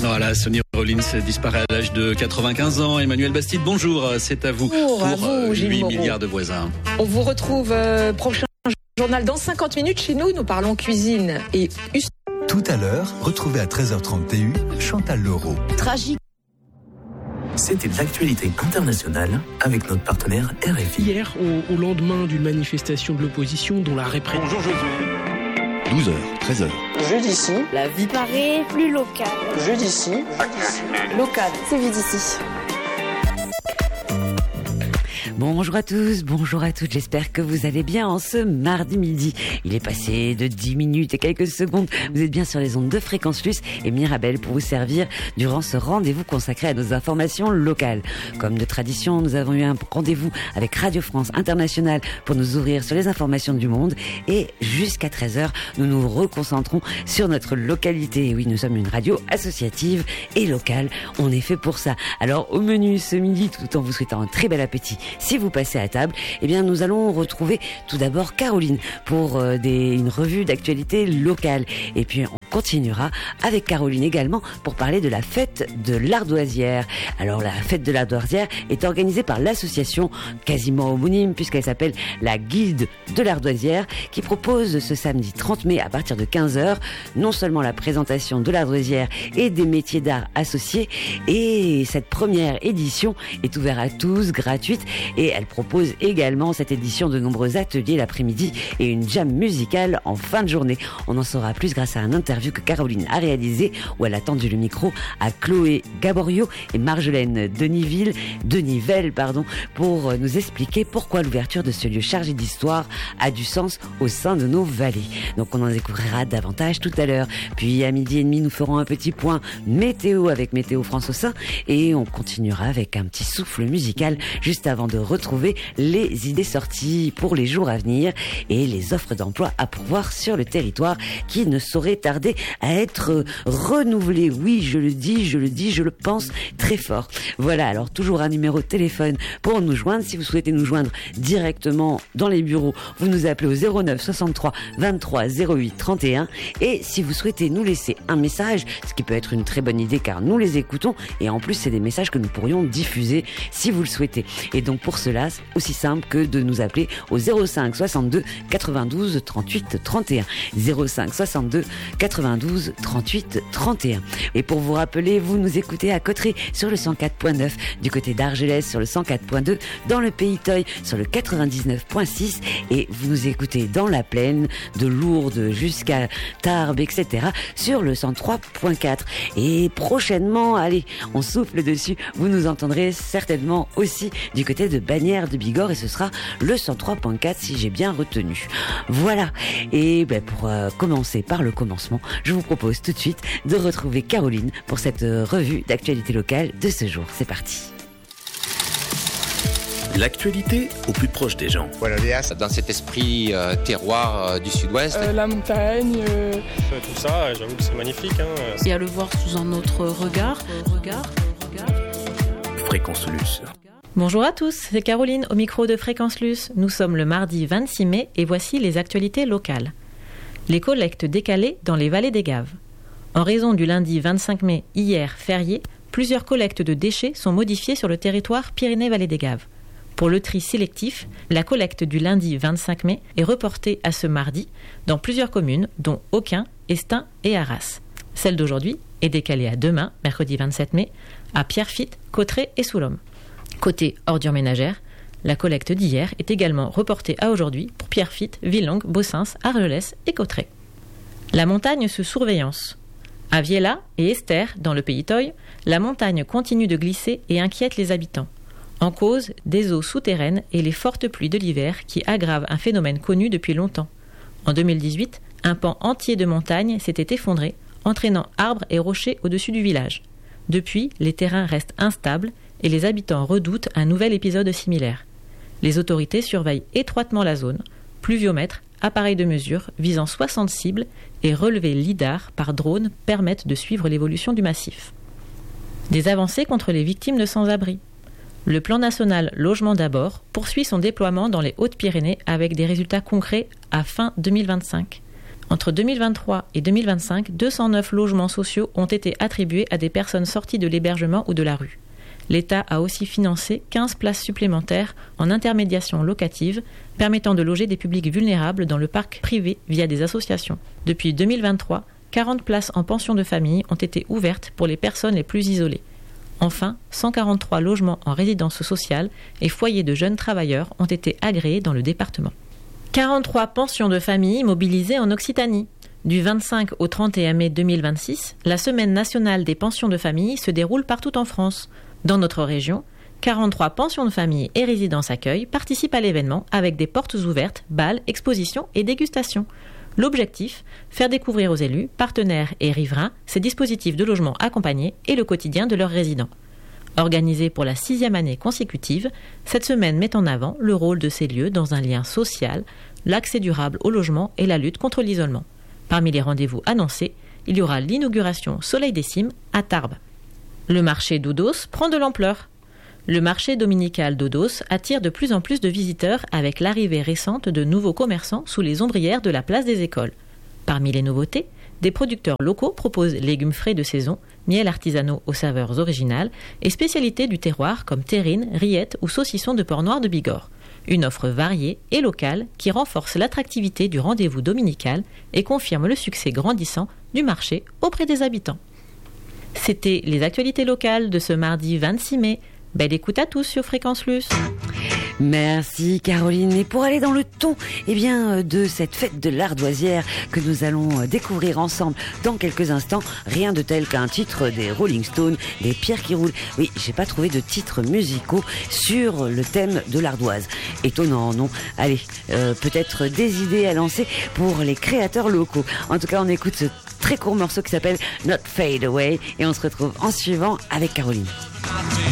Voilà, Sonny Rollins disparaît à l'âge de 95 ans. Emmanuel Bastide, bonjour, c'est à vous pour 8 milliards de voisins. On vous retrouve prochain journal dans 50 minutes chez nous. Nous parlons cuisine et tout à l'heure, retrouvez à 13h30 TU Chantal Leroux. Tragique. C'était l'actualité internationale avec notre partenaire RFI. Hier, au lendemain d'une manifestation de l'opposition dont la répression... Bonjour Josué. 12h, 13h. Jeu d'ici. La vie paraît plus locale. Jeu d'ici. Local. C'est vu d'ici. Bonjour à tous, bonjour à toutes, j'espère que vous allez bien en ce mardi midi. Il est passé de 10 minutes et quelques secondes. Vous êtes bien sur les ondes de Fréquence Luce et Mirabel pour vous servir durant ce rendez-vous consacré à nos informations locales. Comme de tradition, nous avons eu un rendez-vous avec Radio France Internationale pour nous ouvrir sur les informations du monde et jusqu'à 13h, nous nous reconcentrons sur notre localité. Et oui, nous sommes une radio associative et locale, on est fait pour ça. Alors au menu ce midi, tout en vous souhaitant un très bel appétit, si vous passez à table, eh bien nous allons retrouver tout d'abord Caroline pour une revue d'actualité locale. Et puis on continuera avec Caroline également pour parler de la fête de l'Ardoisière. Alors la fête de l'Ardoisière est organisée par l'association quasiment homonyme puisqu'elle s'appelle la Guilde de l'Ardoisière qui propose ce samedi 30 mai à partir de 15h non seulement la présentation de l'Ardoisière et des métiers d'art associés, et cette première édition est ouverte à tous, gratuite, et elle propose également cette édition de nombreux ateliers l'après-midi et une jam musicale en fin de journée. On en saura plus grâce à un interview que Caroline a réalisé où elle a tendu le micro à Chloé Gaborio et Marjolaine Denivelle pour nous expliquer pourquoi l'ouverture de ce lieu chargé d'histoire a du sens au sein de nos vallées. Donc on en découvrira davantage tout à l'heure. Puis à 12h30, nous ferons un petit point météo avec Météo France au sein et on continuera avec un petit souffle musical juste avant de retrouver les idées sorties pour les jours à venir et les offres d'emploi à pourvoir sur le territoire qui ne sauraient tarder à être renouvelées. Oui, je le pense très fort. Voilà, alors toujours un numéro de téléphone pour nous joindre. Si vous souhaitez nous joindre directement dans les bureaux, vous nous appelez au 09 63 23 08 31 et si vous souhaitez nous laisser un message, ce qui peut être une très bonne idée car nous les écoutons et en plus c'est des messages que nous pourrions diffuser si vous le souhaitez. Et donc pour cela, c'est aussi simple que de nous appeler au 05 62 92 38 31. 05 62 92 38 31. Et pour vous rappeler, vous nous écoutez à Cauterets sur le 104.9, du côté d'Argelès sur le 104.2, dans le Pays Toy sur le 99.6 et vous nous écoutez dans la plaine de Lourdes jusqu'à Tarbes, etc. sur le 103.4. Et prochainement, allez, on souffle dessus, vous nous entendrez certainement aussi du côté de Bagnères de Bigorre et ce sera le 103.4 si j'ai bien retenu. Voilà. Et pour commencer par le commencement, je vous propose tout de suite de retrouver Caroline pour cette revue d'actualité locale de ce jour. C'est parti. L'actualité au plus proche des gens. Dans cet esprit terroir du sud-ouest. La montagne. Tout ça, j'avoue que c'est magnifique. Et à le voir sous un autre regard. Fréquence Luce. Bonjour à tous, c'est Caroline au micro de Fréquence Luce. Nous sommes le mardi 26 mai et voici les actualités locales. Les collectes décalées dans les vallées des Gaves. En raison du lundi 25 mai, hier férié, plusieurs collectes de déchets sont modifiées sur le territoire Pyrénées-Vallée des Gaves. Pour le tri sélectif, la collecte du lundi 25 mai est reportée à ce mardi dans plusieurs communes, dont Aucun, Estaing et Arras. Celle d'aujourd'hui est décalée à demain, mercredi 27 mai, à Pierrefitte, Cauterets et Soulhomme. Côté ordures ménagères, la collecte d'hier est également reportée à aujourd'hui pour Pierrefitte, Villongue, Bossens, Argelès et Cauterets. La montagne sous surveillance. À Viella et Esther, dans le Pays Toy, la montagne continue de glisser et inquiète les habitants. En cause, des eaux souterraines et les fortes pluies de l'hiver qui aggravent un phénomène connu depuis longtemps. En 2018, un pan entier de montagne s'était effondré, entraînant arbres et rochers au-dessus du village. Depuis, les terrains restent instables et les habitants redoutent un nouvel épisode similaire. Les autorités surveillent étroitement la zone, pluviomètres, appareils de mesure visant 60 cibles et relevés lidar par drone permettent de suivre l'évolution du massif. Des avancées contre les victimes de sans-abri. Le plan national Logement d'abord poursuit son déploiement dans les Hautes-Pyrénées avec des résultats concrets à fin 2025. Entre 2023 et 2025, 209 logements sociaux ont été attribués à des personnes sorties de l'hébergement ou de la rue. L'État a aussi financé 15 places supplémentaires en intermédiation locative, permettant de loger des publics vulnérables dans le parc privé via des associations. Depuis 2023, 40 places en pension de famille ont été ouvertes pour les personnes les plus isolées. Enfin, 143 logements en résidence sociale et foyers de jeunes travailleurs ont été agréés dans le département. 43 pensions de famille mobilisées en Occitanie. Du 25 au 31 mai 2026, la Semaine nationale des pensions de famille se déroule partout en France. Dans notre région, 43 pensions de famille et résidences accueil participent à l'événement avec des portes ouvertes, bals, expositions et dégustations. L'objectif, faire découvrir aux élus, partenaires et riverains ces dispositifs de logement accompagnés et le quotidien de leurs résidents. Organisée pour la 6e année consécutive, cette semaine met en avant le rôle de ces lieux dans un lien social, l'accès durable au logement et la lutte contre l'isolement. Parmi les rendez-vous annoncés, il y aura l'inauguration Soleil des Cimes à Tarbes. Le marché d'Odos prend de l'ampleur. Le marché dominical d'Odos attire de plus en plus de visiteurs avec l'arrivée récente de nouveaux commerçants sous les ombrières de la place des écoles. Parmi les nouveautés, des producteurs locaux proposent légumes frais de saison, miel artisanaux aux saveurs originales et spécialités du terroir comme terrines, rillettes ou saucissons de porc noir de Bigorre. Une offre variée et locale qui renforce l'attractivité du rendez-vous dominical et confirme le succès grandissant du marché auprès des habitants. C'était les actualités locales de ce mardi 26 mai. Belle écoute à tous sur Fréquence Luce. Merci Caroline. Et pour aller dans le ton de cette fête de l'ardoisière que nous allons découvrir ensemble dans quelques instants, rien de tel qu'un titre des Rolling Stones, des Pierres qui roulent. Oui, j'ai pas trouvé de titres musicaux sur le thème de l'ardoise. Étonnant, non? Allez, peut-être des idées à lancer pour les créateurs locaux. En tout cas, on écoute ce très court morceau qui s'appelle Not Fade Away et on se retrouve en suivant avec Caroline.